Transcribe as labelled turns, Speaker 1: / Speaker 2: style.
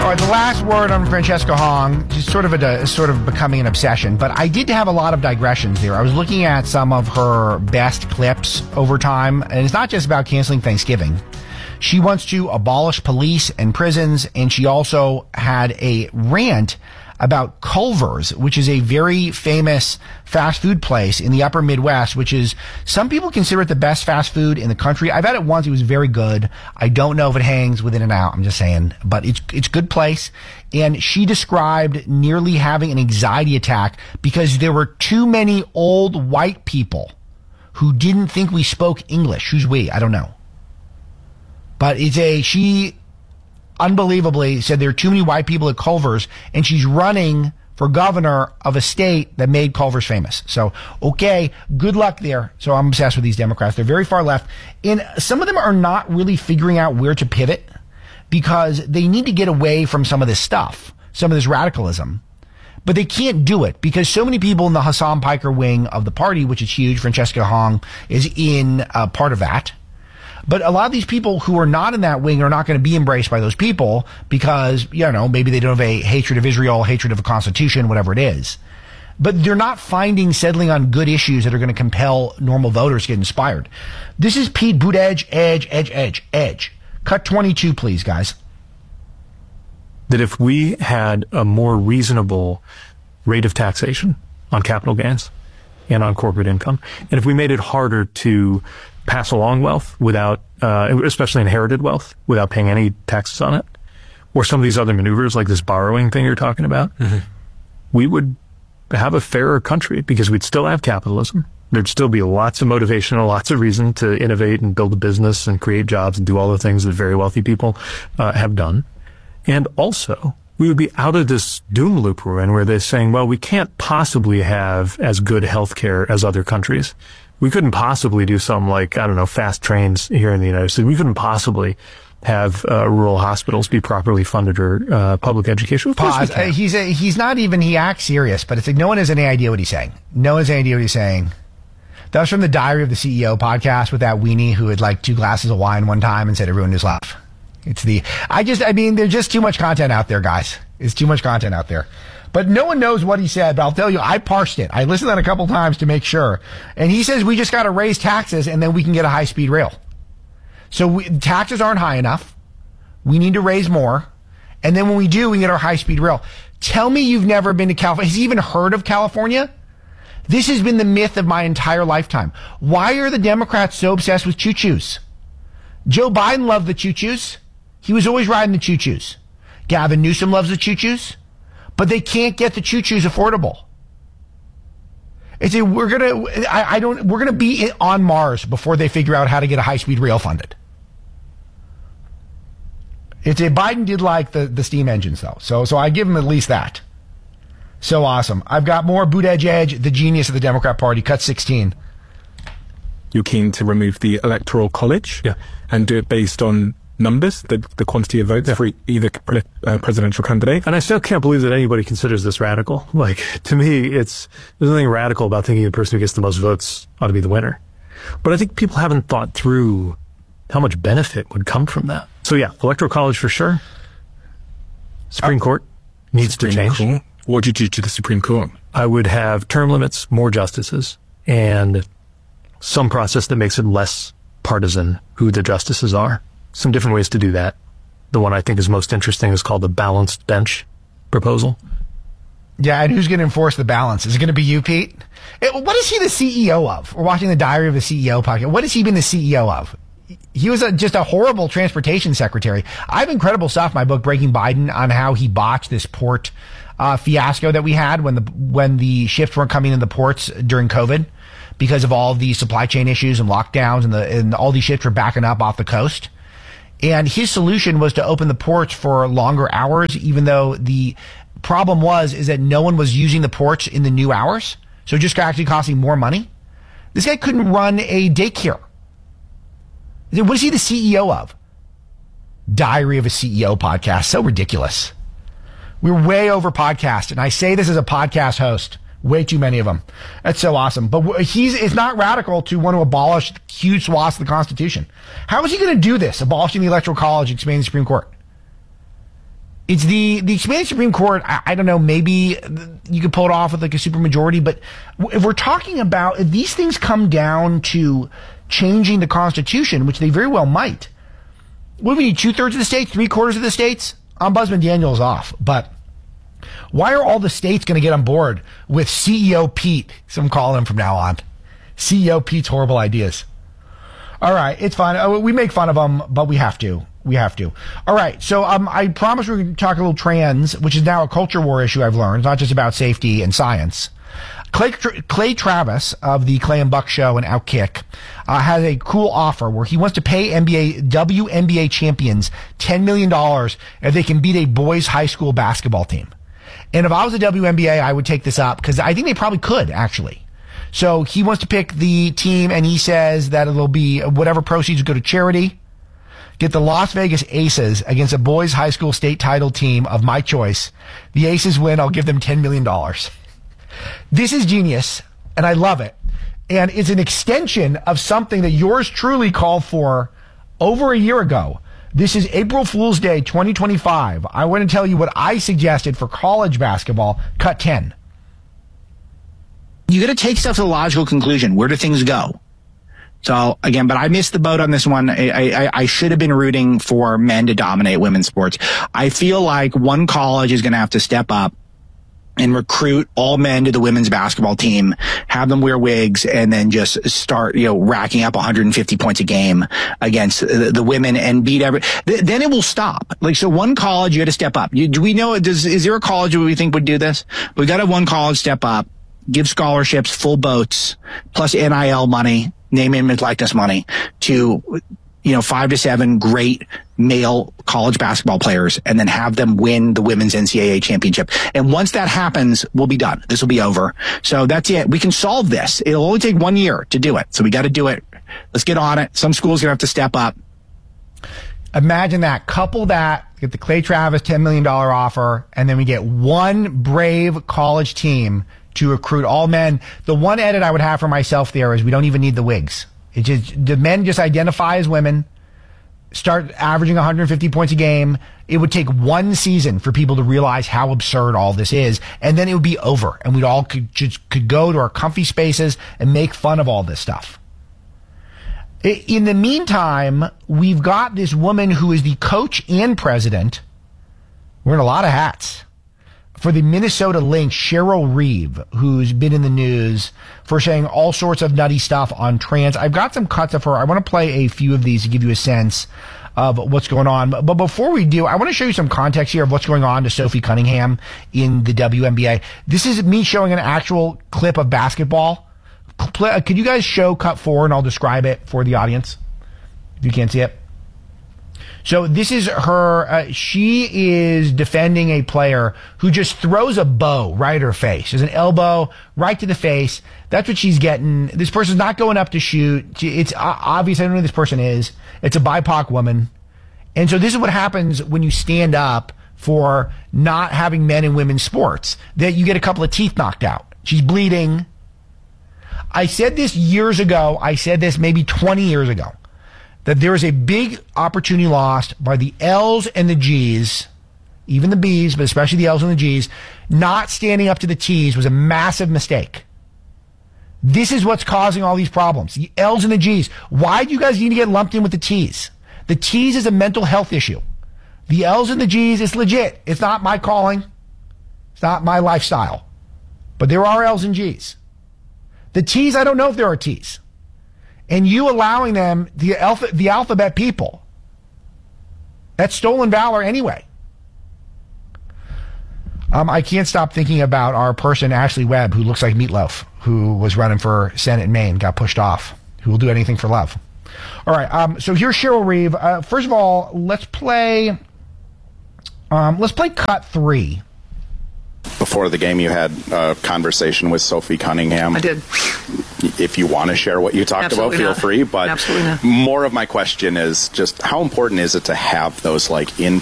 Speaker 1: All right, the last word on Francesca Hong, just sort of becoming an obsession, but I did have a lot of digressions there. I was looking at some of her best clips over time, and it's not just about canceling Thanksgiving. She wants to abolish police and prisons, and she also had a rant about Culver's, which is a very famous fast food place in the upper Midwest, which is, some people consider it the best fast food in the country. I've had it once. It was very good. I don't know if it hangs within and out. I'm just saying, but it's a good place. And she described nearly having an anxiety attack because there were too many old white people who didn't think we spoke English. Who's we? I don't know. But she unbelievably said there are too many white people at Culver's, and she's running for governor of a state that made Culver's famous. So, okay, good luck there. So I'm obsessed with these Democrats. They're very far left. And some of them are not really figuring out where to pivot because they need to get away from some of this stuff, some of this radicalism. But they can't do it because so many people in the Hassan Piker wing of the party, which is huge, Francesca Hong is in part of that. But a lot of these people who are not in that wing are not going to be embraced by those people because, maybe they don't have a hatred of Israel, hatred of a constitution, whatever it is. But they're not settling on good issues that are going to compel normal voters to get inspired. This is Pete Buttigieg, edge. Cut 22, please, guys.
Speaker 2: That if we had a more reasonable rate of taxation on capital gains and on corporate income, and if we made it harder to pass along wealth without, especially inherited wealth, without paying any taxes on it, or some of these other maneuvers like this borrowing thing you're talking about, we would have a fairer country because we'd still have capitalism. There'd still be lots of motivation and lots of reason to innovate and build a business and create jobs and do all the things that very wealthy people have done. And also, we would be out of this doom loop we're in where they're saying, well, we can't possibly have as good health care as other countries. We couldn't possibly do something like, fast trains here in the United States. We couldn't possibly have rural hospitals be properly funded or public education.
Speaker 1: Pause. He acts serious, but it's like no one has any idea what he's saying. No one has any idea what he's saying. That was from the Diary of the CEO podcast with that weenie who had like 2 glasses of wine one time and said it ruined his life. There's just too much content out there, guys. It's too much content out there. But no one knows what he said, but I'll tell you, I parsed it. I listened to that a couple times to make sure. And he says we just got to raise taxes and then we can get a high-speed rail. So taxes aren't high enough. We need to raise more. And then when we do, we get our high-speed rail. Tell me you've never been to California. Has he even heard of California? This has been the myth of my entire lifetime. Why are the Democrats so obsessed with choo-choos? Joe Biden loved the choo-choos. He was always riding the choo-choos. Gavin Newsom loves the choo-choos. But they can't get the choo-choos affordable. We're gonna be on Mars before they figure out how to get a high-speed rail funded. Biden did like the steam engines though, so I give him at least that. So awesome. I've got more Buttigieg, the genius of the Democrat Party. Cut 16.
Speaker 3: You're keen to remove the Electoral College, and do it based on numbers, the quantity of votes for either presidential candidate.
Speaker 2: And I still can't believe that anybody considers this radical. Like, to me, there's nothing radical about thinking the person who gets the most votes ought to be the winner. But I think people haven't thought through how much benefit would come from that. So Electoral College for sure. Supreme Court needs to change.
Speaker 3: Court. What would you do to the Supreme Court?
Speaker 2: I would have term limits, more justices, and some process that makes it less partisan who the justices are. Some different ways to do that. The one I think is most interesting is called the balanced bench proposal.
Speaker 1: Yeah, and who's going to enforce the balance? Is it going to be you, Pete? What is he the CEO of? We're watching the Diary of the CEO podcast. What has he been the CEO of? He was just a horrible transportation secretary. I have incredible stuff in my book, Breaking Biden, on how he botched this port fiasco that we had when the ships weren't coming in the ports during COVID because of all the supply chain issues and lockdowns and all these ships were backing up off the coast. And his solution was to open the ports for longer hours, even though the problem is that no one was using the ports in the new hours. So it just actually costing more money. This guy couldn't run a daycare. What is he the CEO of? Diary of a CEO podcast. So ridiculous. We're way over podcast. And I say this as a podcast host. Way too many of them. That's so awesome. But it's not radical to want to abolish huge swaths of the Constitution. How is he going to do this? Abolishing the Electoral College, expanding the Supreme Court. It's the expanded Supreme Court. I don't know. Maybe you could pull it off with like a supermajority. But if we're talking about if these things come down to changing the Constitution, which they very well might, what do we need? 2/3 of the states, 3/4 of the states? Ombudsman Daniel's off, but why are all the states going to get on board with CEO Pete? Some call him from now on. CEO Pete's horrible ideas. All right, it's fine. We make fun of him, but we have to. All right, so I promise we're going to talk a little trans, which is now a culture war issue I've learned, not just about safety and science. Clay Travis of the Clay and Buck Show and Outkick has a cool offer where he wants to pay WNBA champions $10 million if they can beat a boys' high school basketball team. And if I was a WNBA, I would take this up because I think they probably could, actually. So he wants to pick the team, and he says that it'll be whatever proceeds go to charity. Get the Las Vegas Aces against a boys' high school state title team of my choice. The Aces win, I'll give them $10 million. This is genius, and I love it. And it's an extension of something that yours truly called for over a year ago. This is April Fool's Day 2025. I want to tell you what I suggested for college basketball. Cut 10.
Speaker 4: You got to take stuff to the logical conclusion. Where do things go? So again, but I missed the boat on this one. I should have been rooting for men to dominate women's sports. I feel like one college is going to have to step up and recruit all men to the women's basketball team, have them wear wigs, and then just start, racking up 150 points a game against the women and beat then it will stop. So one college, you got to step up. Do we know, is there a college that we think would do this? We got to have one college step up, give scholarships, full boats, plus NIL money, name, image, likeness money to, 5 to 7 great male college basketball players, and then have them win the women's NCAA championship. And once that happens, we'll be done. This will be over. So that's it. We can solve this. It'll only take 1 year to do it. So we got to do it. Let's get on it. Some schools are going to have to step up.
Speaker 1: Imagine that. Couple that, get the Clay Travis $10 million offer, and then we get one brave college team to recruit all men. The one edit I would have for myself there is we don't even need the wigs. The men just identify as women, start averaging 150 points a game. It would take one season for people to realize how absurd all this is, and then it would be over, and we'd all could go to our comfy spaces and make fun of all this stuff. In the meantime, we've got this woman who is the coach and president, wearing a lot of hats, for the Minnesota Lynx, Cheryl Reeve, who's been in the news for saying all sorts of nutty stuff on trans. I've got some cuts of her. I want to play a few of these to give you a sense of what's going on. But before we do, I want to show you some context here of what's going on to Sophie Cunningham in the WNBA. This is me showing an actual clip of basketball. Could you guys show cut 4 and I'll describe it for the audience if you can't see it? So this is her. She is defending a player who just throws a bow right at her face. There's an elbow right to the face. That's what she's getting. This person's not going up to shoot. It's obvious. I don't know who this person is. It's a BIPOC woman. And so this is what happens when you stand up for not having men and women's sports, that you get a couple of teeth knocked out. She's bleeding. I said this years ago. I said this maybe 20 years ago, that there is a big opportunity lost by the L's and the G's, even the B's, but especially the L's and the G's. Not standing up to the T's was a massive mistake. This is what's causing all these problems. The L's and the G's. Why do you guys need to get lumped in with the T's? The T's is a mental health issue. The L's and the G's is legit. It's not my calling. It's not my lifestyle. But there are L's and G's. The T's, I don't know if there are T's. And you allowing them, the alphabet people, that's stolen valor anyway. I can't stop thinking about our person, Ashley Webb, who looks like Meatloaf, who was running for Senate in Maine, got pushed off, who will do anything for love. All right, so here's Cheryl Reeve. First of all, let's play cut 3.
Speaker 5: Before the game, you had a conversation with Sophie Cunningham.
Speaker 6: I did.
Speaker 5: If you want to share what you talked about, feel free. But
Speaker 6: absolutely not.
Speaker 5: More of my question is just how important is it to have those in